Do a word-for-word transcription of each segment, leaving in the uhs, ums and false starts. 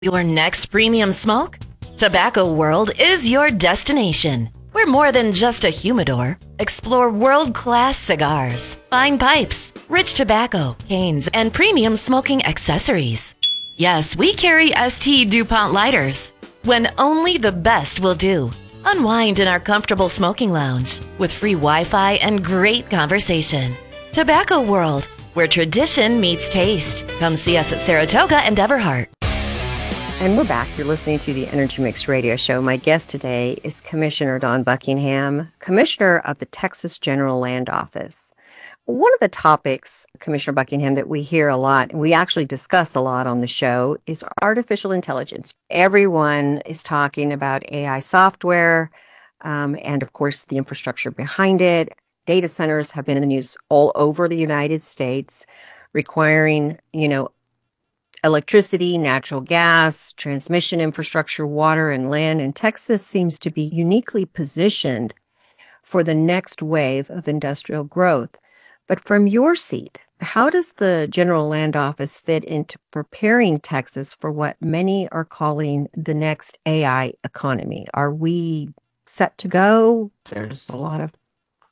Your next premium smoke? Tobacco World is your destination. We're more than just a humidor. Explore world-class cigars, fine pipes, rich tobacco, canes, and premium smoking accessories. Yes, we carry S T DuPont lighters. When only the best will do. Unwind in our comfortable smoking lounge with free Wi-Fi and great conversation. Tobacco World, where tradition meets taste. Come see us at Saratoga and Everhart. And we're back. You're listening to the Energy Mix Radio Show. My guest today is Commissioner Dawn Buckingham, Commissioner of the Texas General Land Office. One of the topics, Commissioner Buckingham, that we hear a lot, and we actually discuss a lot on the show, is artificial intelligence. Everyone is talking about A I software, um, and of course, the infrastructure behind it. Data centers have been in the news all over the United States, requiring, you know, electricity, natural gas, transmission infrastructure, water, and land. And Texas seems to be uniquely positioned for the next wave of industrial growth. But from your seat, how does the General Land Office fit into preparing Texas for what many are calling the next A I economy? Are we set to go? There's a lot of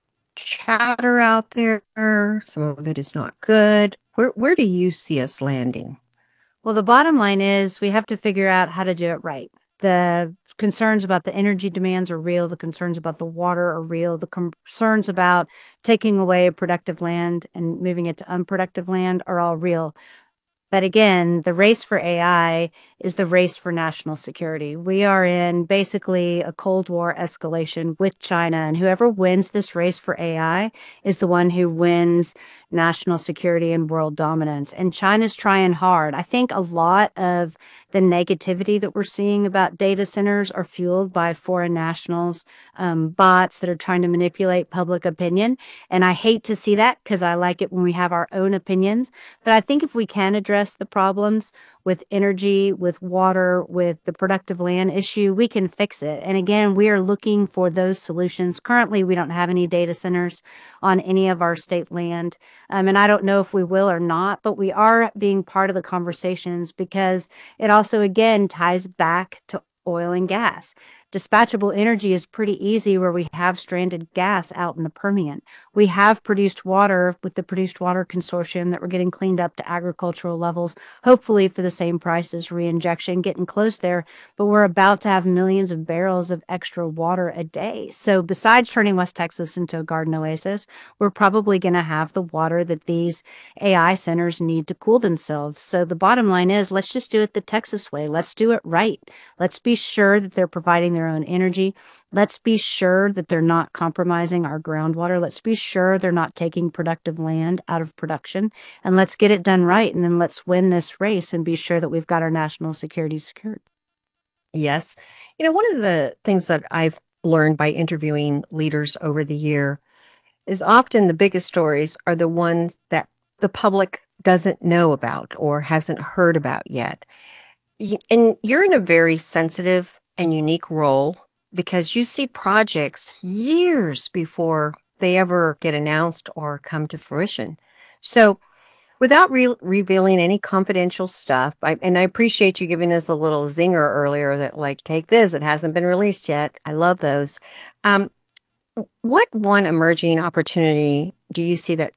chatter out there. Some of it is not good. Where, where do you see us landing? Well, the bottom line is we have to figure out how to do it right. The concerns about the energy demands are real. The concerns about the water are real. The concerns about taking away productive land and moving it to unproductive land are all real. But again, the race for A I is the race for national security. We are in basically a Cold War escalation with China, and whoever wins this race for A I is the one who wins national security and world dominance. And China's trying hard. I think a lot of the negativity that we're seeing about data centers are fueled by foreign nationals, um, bots that are trying to manipulate public opinion. And I hate to see that because I like it when we have our own opinions. But I think if we can address the problems with energy, with water, with the productive land issue, we can fix it. And again, we are looking for those solutions. Currently, we don't have any data centers on any of our state land. Um, and I don't know if we will or not, but we are being part of the conversations because it also, again, ties back to oil and gas. Dispatchable energy is pretty easy where we have stranded gas out in the Permian. We have produced water with the Produced Water Consortium that we're getting cleaned up to agricultural levels, hopefully for the same price as reinjection, getting close there. But we're about to have millions of barrels of extra water a day. So besides turning West Texas into a garden oasis, we're probably going to have the water that these A I centers need to cool themselves. So the bottom line is, let's just do it the Texas way. Let's do it right. Let's be sure that they're providing their own energy. Let's be sure that they're not compromising our groundwater. Let's be sure they're not taking productive land out of production. And let's get it done right. And then let's win this race and be sure that we've got our national security secured. Yes. You know, one of the things that I've learned by interviewing leaders over the year is often the biggest stories are the ones that the public doesn't know about or hasn't heard about yet. And you're in a very sensitive and unique role because you see projects years before they ever get announced or come to fruition. So without re- revealing any confidential stuff, I, and I appreciate you giving us a little zinger earlier that like, take this, it hasn't been released yet. I love those. Um, what one emerging opportunity do you see that